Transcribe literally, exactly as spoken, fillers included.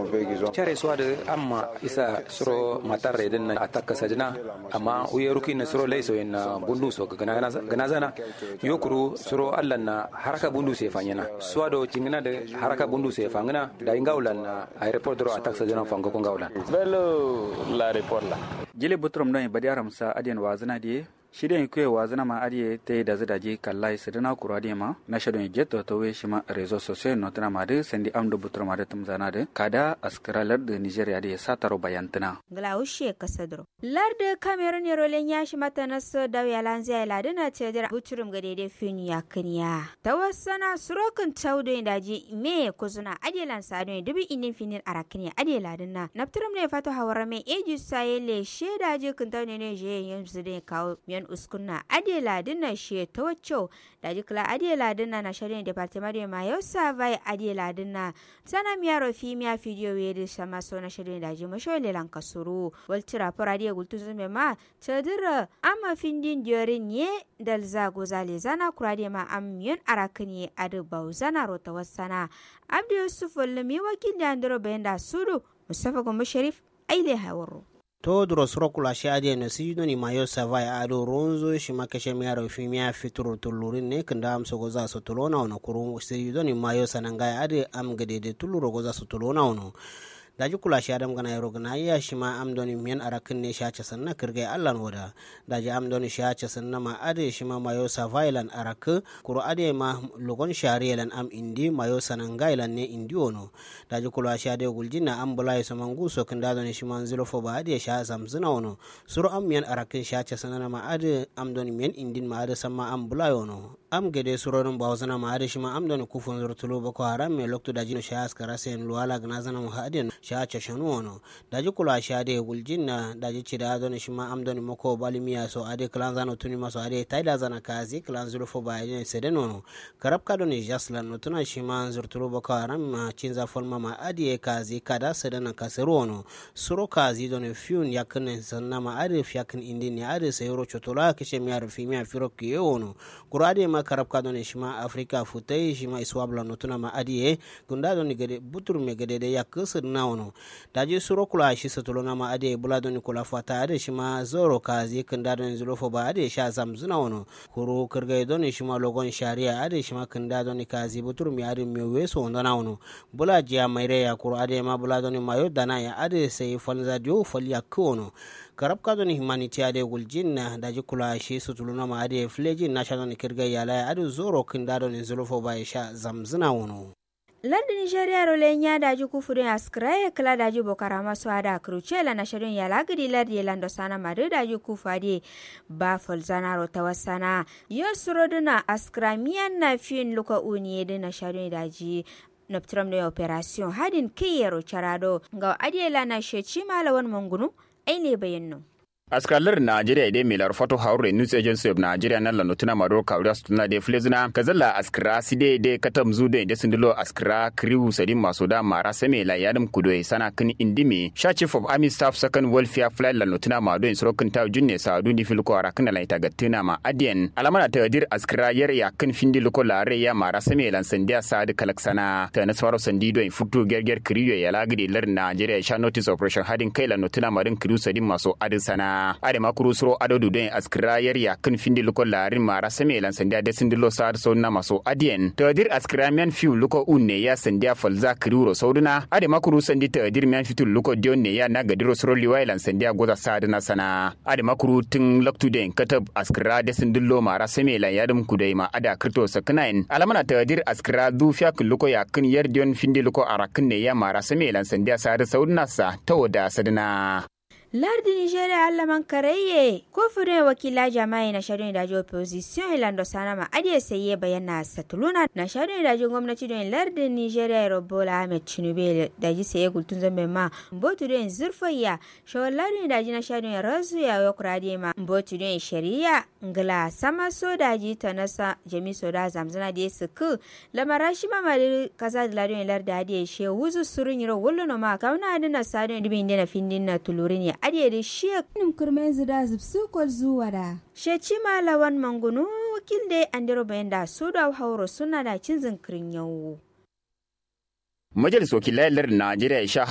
Chare suwa da amma isa suro matar redin na atakka sajina amma uye ruki na suro laiso in bundu so gana zana yokuru suro allan na haraka bundu se fanyana suwa do cingina da haraka bundu se fangana da ingaulan na airport ro atak sajina fango ko ngaulan bello la report la jile butrum don badi aramsa adiyan wazana die shirin kuwa wazana ma ariye ta yi da zadaje kallai su dana kura da ma na shaɗin jeto ta wai shi ma rezo sosai na tana ma da sandi amdo butur ma da tamzana da kada askaralar da nigeria da ya sa taro bayantana. Glaushe kasadro. Lar da Cameroon ya rolen ya shi mata na so da ya lanzi ya ladina ce da buturum ga daidai fini ya kaniya. Ta wasana surokin taudo da ji me kuzuna adelan sado ne dubi inin finin arakini adeladina. Nafturum ne fata hawara mai eji sayele sheda je kun taune ne je yanzu da kawo uskunna adela dinna she ta wacce da jikla adela dinna na shirin department da mayo savai adela dinna sana miyaro fi miya video we da sama so na shirin da ji mashole lan kasuru waltira faradiya gultuzu me ma tadira amma findin diorin ye dal zago zale zana kurade ma amyon arakani adu bauzana rota wasana abdu yusuf lami wakil da andro benda sudu mustafa gombe sharif aile hawaro Todro srokula shadi na sido ni mayo savai ado ronzo shimakeshe miaro fimia fituru tulurin ne kanda am sogoza sotolona ono kuru sido ni mayo sanangaya ade am gadede tuluro goza sotolona ono daji kula shi adam gana yaro gana ya shi ma am doni miyan arakin ne shi hace sanna kirgai allan wada daji am doni shi hace sanna ma ade shi ma mayo savailan arak kuro ade ma logon shariyalan am indi mayo sanangailan ne indi ono daji kula shi ade guljina am bulai so mangu so kinda doni shi man zilo fo ba ade shi zamzuna ono suru am miyan arakin shi hace sanna ma ade am doni miyan indin ma ade samma am bulai ono am gede surorin bawzana ma ade shi ma am doni kufun zurtulo bako haram me lokto daji no shi askara sen luwala gana zana mu hade shacha shanu wono daji kula shade guljinna daji cida don shima amdoni mako balimiya so ade klan zano tuni maso ade taida zana kazi klan zulfo ba ade sedenono karab ka don jaslan no tuna shima zurturo baka ram ma cinza folma ma ade kazi kada sedana kaserono suro kazi don fiun yakne sanna ma ade fiakin indini ade sayro chotola kishe miar fimia firoki yono kurade ma karab ka don shima afrika futai shima iswabla no tuna ma ade gunda don gede butur me gede de yakus na wono daji suro kula shi satulona ma ade bulado ni kula fata ade shima zoro kazi kanda don zulofo ba ade sha zamzuna wono kuru kirga don shima logon sharia ade shima kanda don kazi butur mi ade mi weso ndana wono bula jiya maire ya kuru ade ma bulado ni mayo dana ya ade sai falza dio falya kono karab ka don humanity ade guljinna daji kula shi satulona ma ade flejin national kirga ya la ade zoro kanda don zulofo ba sha zamzuna wono London Nigeria rolen ya daji kufurin askrai kala daji bokara masu hada krucela na shirin ya lagidi lardi lando sana madu daji kufade ba folzana rota wasana yo suroduna askramiyan na fin luka uniye na shirin daji noptram ne operation hadin kiyero charado ga adela na shechi malawan mangunu aine bayanno askalar Najeriya ide milar foto haure news agency of Nigeria nan la notuna maro kawra stuna de flezuna kazalla askra side de katam zude de sindilo askra kriu sadin masoda mara same la yadam kudoy sana kin indimi sha chief of army staff second welfare flight la notuna mado in sorokin taw junne sa dundi fil ko arakna la ita gattina ma adien alamana tadir askra yer ya kin findi loko la re ya mara same lan sandia sad kalaksana ta nasfaro sandido in futu gerger kriyo ya lagidi lar Najeriya sha notice operation hadin kai la notuna marin kriu sadin maso adin sana ade makuru suro adodu den askrayar ya kan findi luko larin mara same lan sandia de sindilo sar so na maso adien tadir askramian fiu luko unne ya sandia falza kriuro sauduna ade makuru sandi tadir mian fitu luko dionne ya na gadiro suro liwailan sandia goza sadana sana ade makuru tin loktu den katab askra de sindilo mara same lan yadum kudaima ada krito saknain alamana tadir askra du fiak luko ya kan yer dion findi luko arakin ne ya mara same lan sandia sar sauduna sa tawoda sadana Lardi Nigeria alla mankareye ko fure wakila jama'i na shirin da opposition ilando sana ma adiye saye bayana satuluna na shirin da gwamnati don lardi Nigeria Robola Ahmed Tinubu da ji saye gultun zambe ma mbotu don zurfaya shawalari da ji na shirin razu ya yokrade ma mbotu don shari'a ngala sama so da ji ta nasa jami so da zamzana da suku lamarashi ma mali kaza da ladon lardi adiye she wuzu surun yiro wullo ma kauna adina sadon dibin na findin na tulurin adiye da shek nim kurmen zida zubsu kol zuwa da sheci malawan mangunu wakil da andiro bayan da su da hauro suna da cin zinkirin yawo Majalisar Wakilan Najeriya